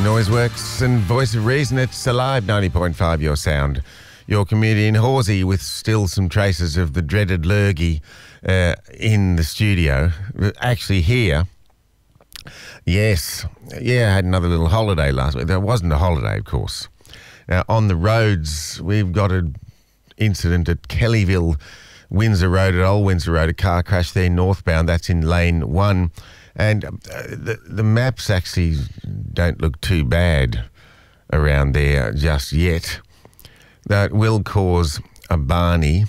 Noiseworks and Voice of Reason. It's Alive 90.5, your sound. Your comedian Horsey with still some traces of the dreaded lurgy in the studio. Actually here. Yes. Yeah, I had another little holiday last week. That wasn't a holiday, of course. Now, on the roads, we've got an incident at Kellyville, Windsor Road, at Old Windsor Road. A car crash there northbound. That's in lane 1. And the maps actually don't look too bad around there just yet. That will cause a Barney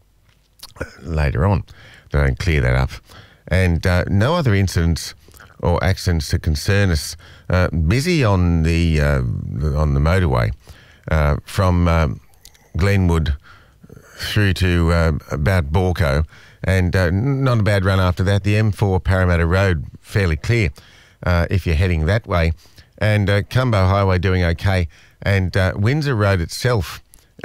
later on. They don't clear that up. And no other incidents or accidents to concern us. Busy on the motorway from Glenwood through to about Borco. And not a bad run after that. The M4 Parramatta Road, fairly clear if you're heading that way. And Cumbo Highway doing okay. And Windsor Road itself,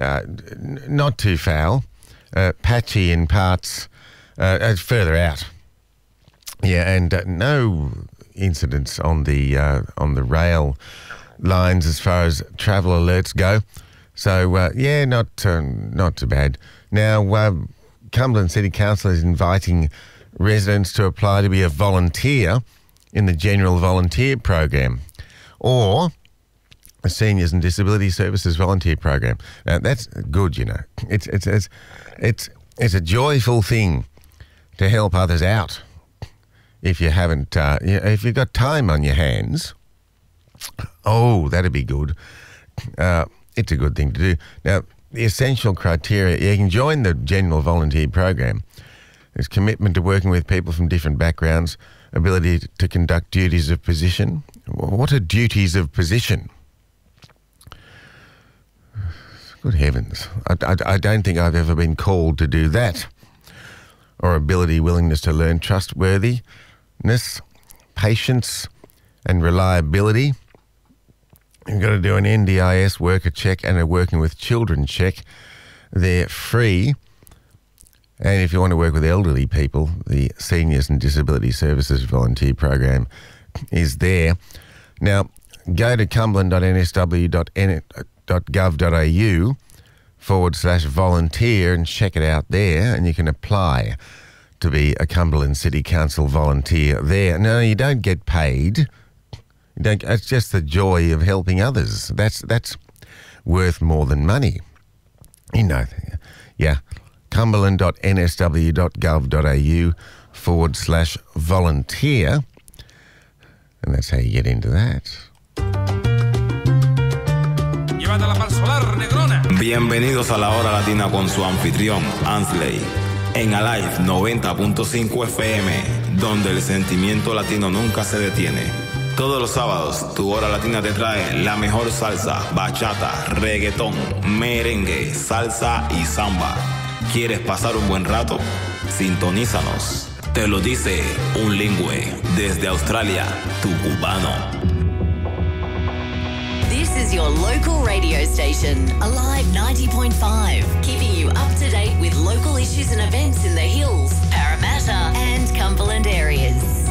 not too foul. Patchy in parts further out. Yeah, and no incidents on the rail lines as far as travel alerts go. So, yeah, not too bad. Now, Cumberland City Council is inviting residents to apply to be a volunteer in the General Volunteer Program or a Seniors and Disability Services Volunteer Program. Now, that's good, you know. It's a joyful thing to help others out. If you haven't, if you've got time on your hands, oh, that'd be good. It's a good thing to do. Now, the essential criteria, you can join the General Volunteer Program. There's commitment to working with people from different backgrounds, ability to conduct duties of position. What are duties of position? Good heavens. I don't think I've ever been called to do that. Or ability, willingness to learn, trustworthiness, patience and reliability. You've got to do an NDIS worker check and a working with children check. They're free. And if you want to work with elderly people, the Seniors and Disability Services Volunteer Program is there. Now, go to cumberland.nsw.gov.au/volunteer and check it out there, and you can apply to be a Cumberland City Council volunteer there. No, you don't get paid. It's just the joy of helping others. That's worth more than money. You know, yeah. cumberland.nsw.gov.au/volunteer. And that's how you get into that. Bienvenidos a la Hora Latina con su anfitrión, Ansley, en Alive 90.5 FM, donde el sentimiento latino nunca se detiene. Todos los sábados, tu Hora Latina te trae la mejor salsa, bachata, reggaetón, merengue, salsa y samba. ¿Quieres pasar un buen rato? Sintonízanos. Te lo dice un lingüe desde Australia, tu cubano. This is your local radio station, Alive 90.5, keeping you up to date with local issues and events in the Hills, Parramatta and Cumberland areas.